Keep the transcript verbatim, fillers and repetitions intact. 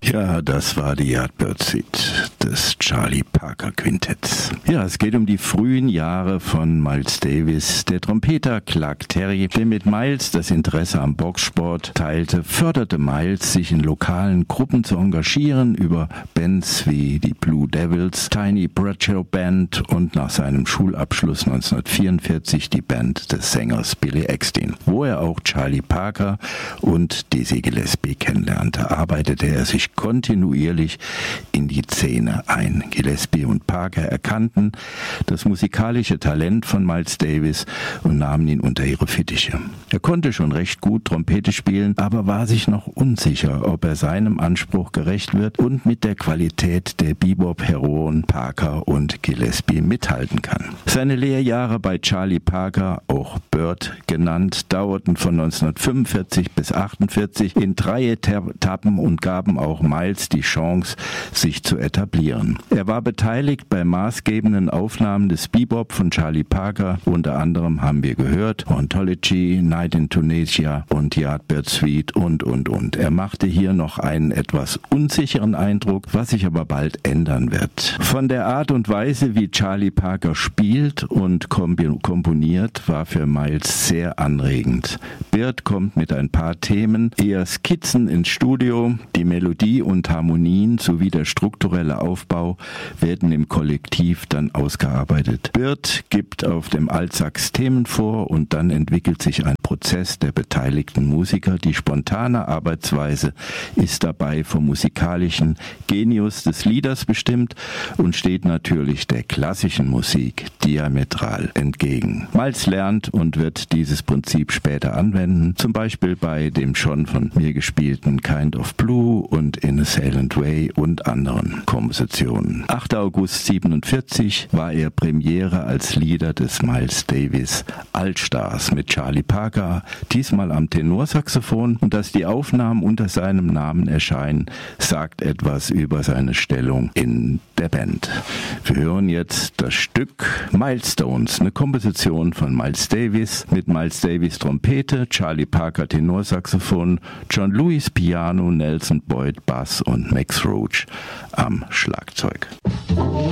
Ja, das war die Yardbird Suite des Charlie Parker Quintetts. Ja, es geht um die frühen Jahre von Miles Davis. Der Trompeter Clark Terry, der mit Miles das Interesse am Boxsport teilte, förderte Miles, sich in lokalen Gruppen zu engagieren über Bands wie die Blue Devils, Tiny Bradshaw Band und nach seinem Schulabschluss neunzehnhundertvierundvierzig die Band des Sängers Billy Eckstine, wo er auch Charlie Parker und Dizzy Gillespie kennenlernte, arbeitete er sich kontinuierlich in die Szene ein. Gillespie und Parker erkannten das musikalische Talent von Miles Davis und nahmen ihn unter ihre Fittiche. Er konnte schon recht gut Trompete spielen, aber war sich noch unsicher, ob er seinem Anspruch gerecht wird und mit der Qualität der Bebop-Heroen Parker und Gillespie mithalten kann. Seine Lehrjahre bei Charlie Parker, auch Bird genannt, dauerten von neunzehnhundertfünfundvierzig bis achtundvierzig in drei Etappen und gaben auch Miles die Chance, sich zu etablieren. Er war beteiligt bei maßgebenden Aufnahmen des Bebop von Charlie Parker. Unter anderem haben wir gehört Ontology, Night in Tunisia und Yardbird Suite und, und, und. Er machte hier noch einen etwas unsicheren Eindruck, was sich aber bald ändern wird. Von der Art und Weise, wie Charlie Parker spielt und komponiert, war für Miles sehr anregend. Bird kommt mit ein paar Themen, eher Skizzen ins Studio. Die Melodie und Harmonien sowie der strukturelle Aufbau werden im Kollektiv dann ausgearbeitet. Bird gibt auf dem Altsax Themen vor und dann entwickelt sich ein Prozess der beteiligten Musiker. Die spontane Arbeitsweise ist dabei vom musikalischen Genius des Lieders bestimmt und steht natürlich der klassischen Musik diametral entgegen. Miles lernt und wird dieses Prinzip später anwenden, zum Beispiel bei dem schon von mir gespielten Kind of Blue und In a Silent Way und anderen Kompositionen. achter August siebenundvierzig war er Premiere als Leader des Miles Davis Altstars mit Charlie Parker, diesmal am Tenorsaxophon, und dass die Aufnahmen unter seinem Namen erscheinen, sagt etwas über seine Stellung in der Band. Wir hören jetzt das Stück Milestones, eine Komposition von Miles Davis mit Miles Davis Trompete, Charlie Parker Tenorsaxophon, John Lewis Piano, Nelson Boyd Bass und Max Roach am Schlagzeug.